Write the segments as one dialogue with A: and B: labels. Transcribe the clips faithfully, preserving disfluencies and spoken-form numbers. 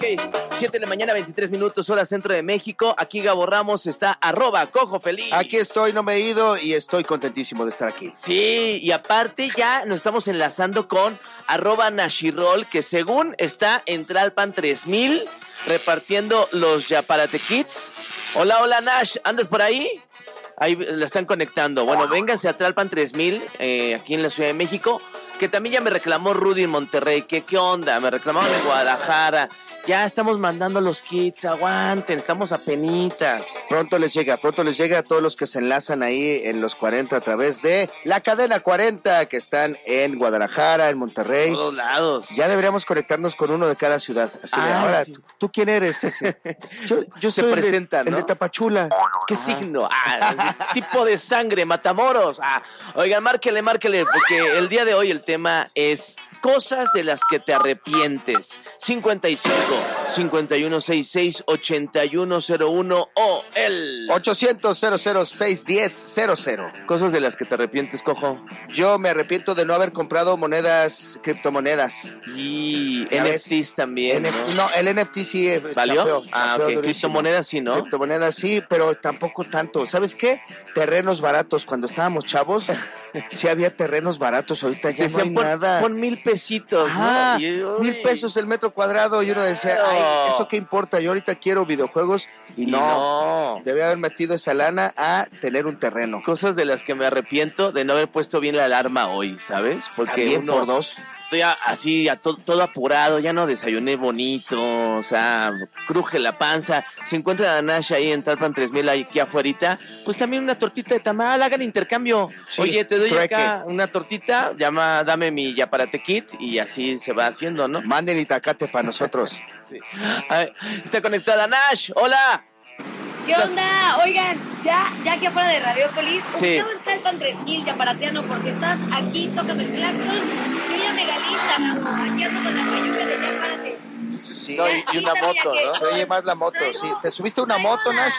A: siete de la mañana, veintitrés minutos, hora centro de México. Aquí Gabo Ramos está, arroba Cojo Feliz.
B: Aquí estoy, no me he ido y estoy contentísimo de estar aquí.
A: Sí, y aparte ya nos estamos enlazando con arroba Nashirol, que según está en Tlalpan tres mil, repartiendo los Yaparate Kits. Hola, hola Nash, ¿andas por ahí? Ahí la están conectando. Bueno, vénganse a Tlalpan tres mil, eh, aquí en la Ciudad de México, que también ya me reclamó Rudy en Monterrey. ¿Qué, qué onda? Me reclamaron en Guadalajara. Ya estamos mandando los kits, aguanten, estamos a penitas.
B: Pronto les llega, pronto les llega a todos los que se enlazan ahí en los cuarenta a través de la cadena cuarenta, que están en Guadalajara, en Monterrey.
A: Todos lados.
B: Ya deberíamos conectarnos con uno de cada ciudad. Así de,
A: Ah,
B: ahora,
A: sí.
B: ¿tú, ¿tú quién eres ese? Yo, yo
A: Se
B: soy
A: presenta,
B: el de,
A: ¿no?
B: el de Tapachula.
A: ¿Qué signo? Ah, tipo de sangre, Matamoros. Ah, oigan, márquele, márquele, porque el día de hoy el tema es cosas de las que te arrepientes. cincuenta y cinco, cincuenta y uno sesenta y seis, ochenta y uno cero uno o el
B: ochocientos, cero cero seis diez, cero cero.
A: Cosas de las que te arrepientes, Cojo.
B: Yo me arrepiento de no haber comprado monedas, criptomonedas.
A: Y
B: Ya
A: N F
B: ves.
A: Ts también,
B: N F-
A: ¿no?
B: no, el N F T sí. eh,
A: ¿Valió?
B: chafeó,
A: Ah,
B: chafeó
A: ok.
B: durísimo.
A: Criptomonedas sí, ¿no?
B: Criptomonedas sí, pero tampoco tanto. ¿Sabes qué? Terrenos baratos. Cuando estábamos chavos, sí había terrenos baratos. Ahorita ya
A: Decían,
B: no hay
A: pon,
B: nada.
A: pon mil pesitos,
B: Ah,
A: ¿no? Y, uy,
B: mil pesos el metro cuadrado. Y uno decía,
A: Claro.
B: ay, ¿eso qué importa? Yo ahorita quiero videojuegos. Y,
A: y
B: no,
A: no.
B: debía haber metido esa lana a tener un terreno.
A: Cosas de las que me arrepiento de no haber puesto bien la alarma hoy, ¿sabes? Porque
B: También
A: uno,
B: por dos.
A: estoy a- así, a to- todo apurado, ya no desayuné bonito, o sea, cruje la panza. Si encuentran a Nash ahí en Tlalpan tres mil, aquí afuerita, pues también una tortita de tamal, hagan intercambio.
B: Sí,
A: Oye, te doy
B: trueque.
A: acá una tortita, llama, dame mi Yaparate Kit y así se va haciendo, ¿no?
B: Manden Itacate para nosotros.
A: Sí. Ay, está conectada Nash, hola.
C: ¿Qué onda? Oigan, ya, ya aquí afuera de Radiopolis,
A: Sí.
C: ubicado en Tlalpan tres mil, Yaparateano, por si estás aquí, tócame el claxon. Yo ya me galista, Gabo, aquí ando con la lluvia de Yapárate.
B: Sí.
A: No, y, y una moto, ¿no?
B: Se oye más la moto, sí. ¿Te subiste a una moto, Nash?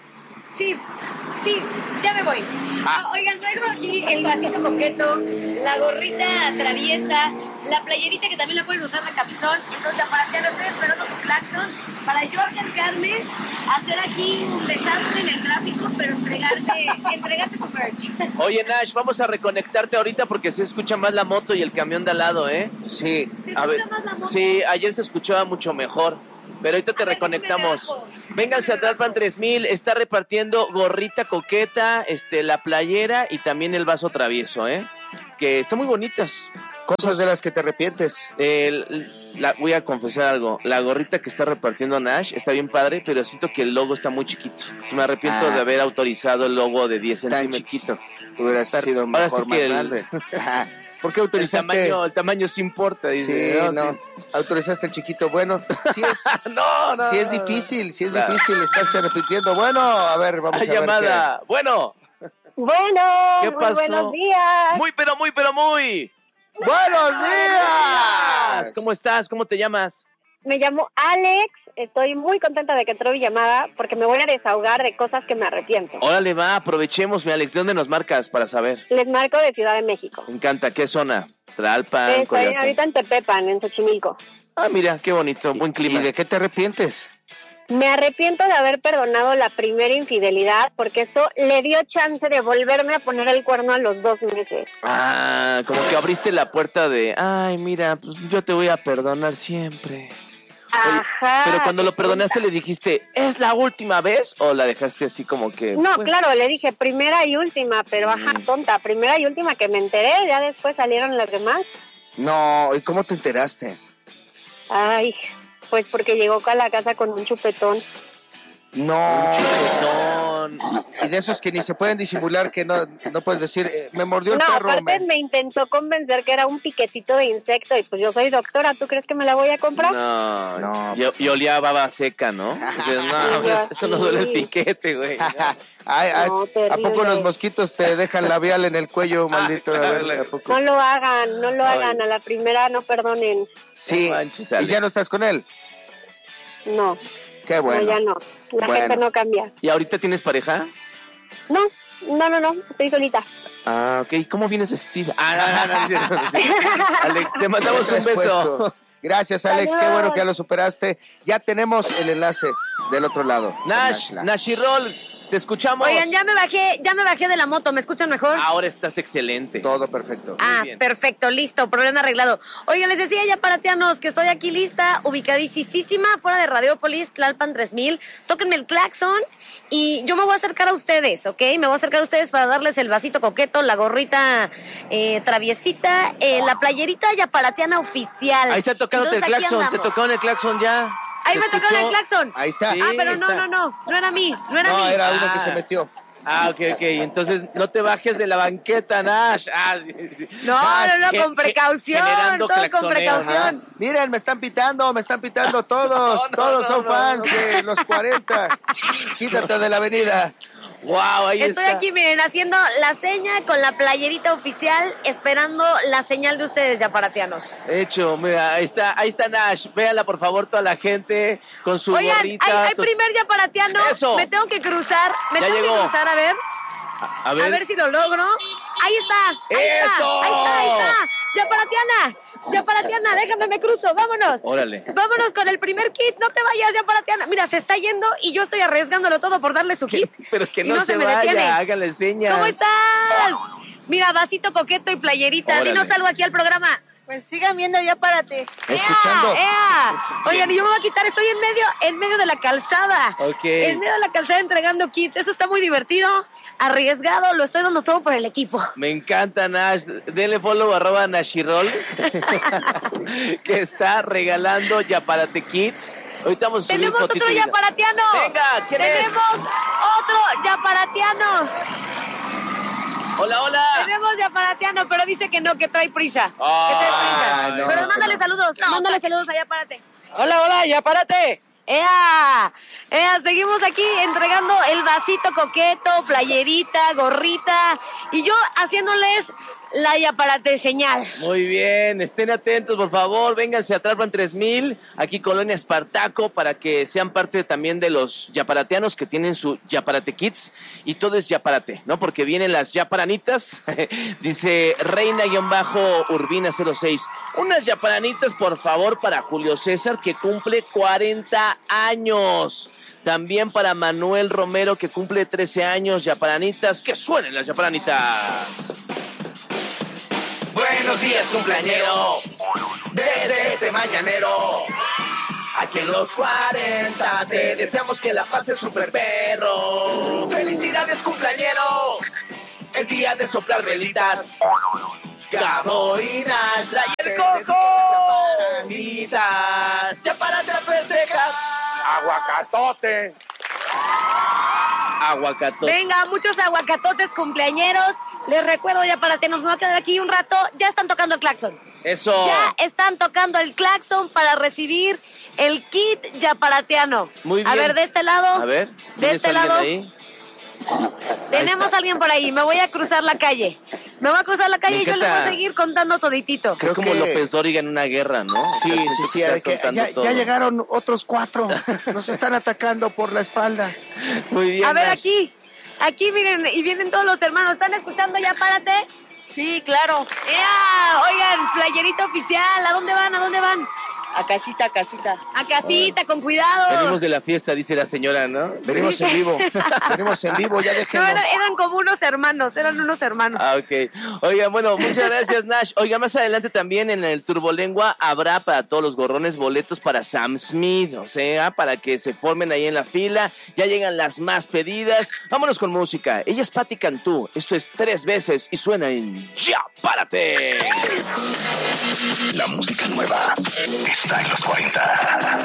C: Sí, sí, ya me voy.
A: Ah.
C: Ah, Oigan, traigo aquí el vasito coqueto, la gorrita traviesa, la playerita que también la pueden usar de camisón. Entonces, Yaparateano, estoy esperando tu claxon para yo acercarme, hacer aquí un desastre en el tráfico, pero entregarte, entregarte tu merch.
A: Oye Nash, vamos a reconectarte ahorita porque se escucha más la moto y el camión de al lado, ¿eh?
B: Sí.
C: ¿Se
A: A ver,
C: escucha más la moto?
A: sí, ayer se escuchaba mucho mejor, pero ahorita te
C: A ver,
A: reconectamos.
C: ¿dónde me bajo?
A: Vénganse a Tlalpan tres mil, está repartiendo gorrita coqueta, este, la playera y también el vaso travieso, ¿eh? Que están muy bonitas.
B: Cosas de las que te arrepientes.
A: El- la, voy a confesar algo, la gorrita que está repartiendo Nash está bien padre, pero siento que el logo está muy chiquito. Me arrepiento
B: Ah.
A: de haber autorizado el logo de diez
B: Tan
A: centímetros.
B: chiquito. Hubiera
A: Pero
B: sido
A: ahora
B: mejor,
A: sí
B: más
A: que el-
B: grande. Ajá. ¿Por qué
A: El
B: autorizaste?
A: tamaño, el tamaño sí importa, dice.
B: Sí, no,
A: Sí.
B: autorizaste el chiquito. Bueno, sí es,
A: No, no.
B: sí es difícil, sí es
A: Claro.
B: difícil estarse repitiendo. Bueno, a ver, vamos
A: Hay
B: a ver
A: llamada. Bueno,
D: Bueno,
A: ¿qué
D: muy
A: pasó?
D: buenos días.
A: Muy, pero muy, pero muy.
B: qué. ¡Buenos días!
A: ¿Cómo estás? ¿Cómo te llamas?
D: Me llamo Alex, estoy muy contenta de que entró mi llamada porque me voy a desahogar de cosas que me arrepiento.
A: Órale, va, aprovechemos, mi Alex. ¿De dónde nos marcas para saber?
D: Les marco de Ciudad de México.
A: Me encanta. ¿Qué zona? Tlalpan,
D: Estoy
A: Coyoacán.
D: ahorita en Tepepan, en Xochimilco.
A: Ah, mira, qué bonito, buen clima.
B: ¿Y de qué te arrepientes?
D: Me arrepiento de haber perdonado la primera infidelidad porque eso le dio chance de volverme a poner el cuerno a los dos meses.
A: Ah, como que abriste la puerta de, ay, mira, pues yo te voy a perdonar siempre. Oye,
D: Ajá.
A: pero cuando lo perdonaste le dijiste, ¿es la última vez? ¿O la dejaste así como que?
D: No,
A: pues,
D: claro, le dije primera y última, pero ajá,
A: Mm.
D: tonta, primera y última que me enteré, ya después salieron las demás.
B: No, ¿y cómo te enteraste?
D: Ay, pues porque llegó a la casa con un chupetón.
B: No.
A: chupetón.
B: Y de esos que ni se pueden disimular, que no, no puedes decir, eh, me mordió el
D: No,
B: perro.
D: aparte
B: me-
D: me intentó convencer que era un piquetito de insecto y pues yo soy doctora, ¿tú crees que me la voy a comprar?
A: No,
B: No,
A: y, y olía a baba seca, ¿no? Dices, no,
D: Sí,
A: pues, eso no duele el
D: sí.
A: piquete, güey.
B: Ay, ay,
D: No,
B: ¿a
D: terrible.
B: poco los mosquitos te dejan labial en el cuello, maldito? A ver,
A: claro.
B: ¿a poco?
D: No lo hagan, no lo
A: Ay.
D: hagan, a la primera no perdonen.
B: Sí,
A: No manches,
B: y
A: Alex.
B: ya no estás con él.
D: No,
B: Qué bueno.
D: no, ya no. La
B: Bueno.
D: gente no cambia.
A: ¿Y ahorita tienes pareja?
D: No, no, no, no, estoy solita.
A: Ah, ok. ¿Cómo vienes vestida? Ah, no, no, no, no, es cierto, no es cierto. Alex, te mandamos
B: ¿Qué
A: un
B: traes
A: beso.
B: puesto? Gracias, Alex,
D: Saludos.
B: qué bueno que ya lo superaste. Ya tenemos el enlace del otro lado.
A: Nash, Nashirol, te escuchamos.
C: Oigan, ya me bajé, ya me bajé de la moto, ¿me escuchan mejor?
A: Ahora estás excelente.
B: Todo perfecto.
C: Ah,
A: bien.
C: perfecto, listo, problema arreglado. Oigan, les decía ya paratianos que estoy aquí lista, ubicadísima, fuera de Radiopolis, Tlalpan tres mil. Tóquenme el claxon y yo me voy a acercar a ustedes, ¿ok? Me voy a acercar a ustedes para darles el vasito coqueto, la gorrita eh, traviesita, eh, la playerita yaparatiana oficial.
A: Ahí está tocándote el
C: Entonces, aquí
A: claxon, te
C: andamos.
A: tocaron el claxon ya.
C: Ahí
A: ¿Te
C: me tocaron
A: escuchó?
C: el claxon.
B: Ahí está.
A: Sí,
C: Ah, pero
B: ahí
C: no,
B: está.
C: no, no, no era mí, no era
B: No,
C: mí.
B: era uno
A: Ah.
B: que se metió.
A: Ah, ok, ok. Entonces no te bajes de la banqueta, Nash. Ah, sí, sí.
C: No,
A: Nash,
C: no, no,
A: ge-
C: con
A: ge-
C: precaución,
A: generando
C: todo con
A: claxoneo.
C: precaución.
B: Ajá. Miren, me están pitando, me están pitando todos.
A: No, no,
B: todos
A: no,
B: son
A: no,
B: fans
A: no.
B: de los cuarenta. Quítate de la avenida.
A: Wow, ahí
C: Estoy
A: está.
C: aquí, miren, haciendo la seña con la playerita oficial, esperando la señal de ustedes, yaparatianos.
A: Hecho, mira, ahí está, ahí está Nash. Véala, por favor, toda la gente con su
C: Oigan,
A: gorrita.
C: hay, hay
A: con-
C: primer yaparatiano.
A: Eso.
C: Me tengo que cruzar, me
A: Ya
C: tengo
A: llegó.
C: que cruzar, a ver,
A: A ver.
C: a ver si lo logro. Ahí está, ahí
A: ¡Eso!
C: está, ahí está, ahí está. Yaparatiana, yaparatiana, déjame, me cruzo, vámonos.
A: Órale.
C: Vámonos con el primer kit, no te vayas, yaparatiana. Mira, se está yendo y yo estoy arriesgándolo todo por darle su kit.
A: Pero que
C: Y
A: no, se,
C: me
A: vaya,
C: detiene.
A: hágale señas.
C: ¿Cómo estás? Mira, vasito coqueto y playerita.
A: Órale.
C: Dinos algo aquí al programa.
E: Pues sigan viendo, ya párate.
B: Escuchando.
C: ¡Ea! ¡Ea! Oigan, y yo me voy a quitar, estoy en medio, en medio de la calzada.
A: Ok.
C: En medio de la calzada entregando kits. Eso está muy divertido, arriesgado, lo estoy dando todo por el equipo.
A: Me encanta, Nash. Denle follow arroba Nashirol, que está regalando Yaparate Kids. Ahorita vamos a subir
C: Tenemos
A: fotito
C: otro
A: y-
C: yaparatiano.
A: Venga, ¿quién es?
C: Tenemos otro yaparatiano.
A: Hola, hola.
C: Tenemos yaparatiano, pero dice que no, que trae prisa.
A: Ah,
C: que trae prisa.
B: no,
C: pero
B: que
C: mándale
B: no.
C: saludos, mándale saludos allá, párate.
A: Hola, hola, Yaparate.
C: ¡Ea! ¡Ea! Seguimos aquí entregando el vasito coqueto, playerita, gorrita y yo haciéndoles la yaparate señal.
A: Muy bien, estén atentos, por favor. Vénganse a Tlalpan tres mil, aquí Colonia Espartaco, para que sean parte también de los yaparateanos que tienen su Yaparate Kids. Y todo es yaparate, ¿no? Porque vienen las yaparanitas. Dice Reina-Urbina cero seis. Unas yaparanitas, por favor, para Julio César, que cumple cuarenta años. También para Manuel Romero, que cumple trece años. Yaparanitas, que suenen las yaparanitas. Buenos días, cumpleañero, desde este mañanero. Aquí en los cuarenta te deseamos que la pases súper perro. ¡Felicidades, cumpleañero! Es día de soplar velitas. Gabo y Nash, la y el coco. Yaparanitas, ya párate a festejar.
F: Aguacatote.
A: Aguacatote.
C: Venga, muchos aguacatotes cumpleañeros. Les recuerdo ya para que nos va a quedar aquí un rato. Ya están tocando el claxon.
A: Eso.
C: Ya están tocando el claxon para recibir el kit yaparateano.
A: Muy bien.
C: A ver, de este lado.
A: A ver,
C: De
A: ¿tienes
C: este
A: alguien
C: lado.
A: ahí?
C: Tenemos a alguien por ahí. Me voy a cruzar la calle. Me voy a cruzar la calle
A: Me
C: y yo les voy a
A: encanta.
C: seguir contando toditito.
B: Creo
A: es como
B: que-
A: López Dóriga en una guerra, ¿no?
B: Sí,
A: Está-
B: sí, sí.
A: está
B: de que
A: contando
B: ya,
A: todo.
B: ya llegaron otros cuatro. Nos están atacando por la espalda.
A: Muy bien.
C: A ver,
A: Nash.
C: aquí. Aquí miren, y vienen todos los hermanos. ¿Están escuchando ya? Párate.
E: Sí, claro.
C: ¡Ea! Oigan, playerita oficial. ¿A dónde van? ¿A dónde van?
E: A casita, a casita.
C: A casita, con cuidado.
A: Venimos de la fiesta, dice la señora, ¿no?
B: Venimos en vivo. Venimos en vivo, ya
C: No,
B: déjenos.
C: eran, eran como unos hermanos, eran unos hermanos.
A: Ah, ok. Oigan, bueno, muchas gracias, Nash. Oigan, más adelante también en el Turbolengua habrá para todos los gorrones boletos para Sam Smith, o sea, para que se formen ahí en la fila. Ya llegan las más pedidas. Vámonos con música. Ella es Patti Cantú. Esto es Tres Veces y suena en Ya Párate.
G: La música nueva está en los cuarenta.